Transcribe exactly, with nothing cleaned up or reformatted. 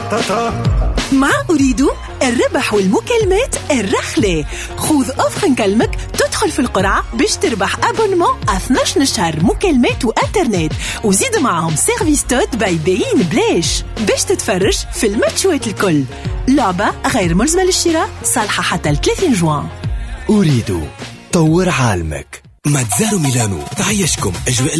مع أريد الربح والمكالمات الرخلة. خذ أوفر نكلمك تدخل في القرعة باش تربح أبونمون اثنا عشر شهر مكالمات وإنترنت، وزيد معهم سيرفيس توت باي باين بلاش باش تتفرج في الماتشوات الكل. لعبة غير ملزمة للشراء، صالحة حتى ثلاثين جوان. أريد طور عالمك. ماتزارو ميلانو تعيشكم أجواء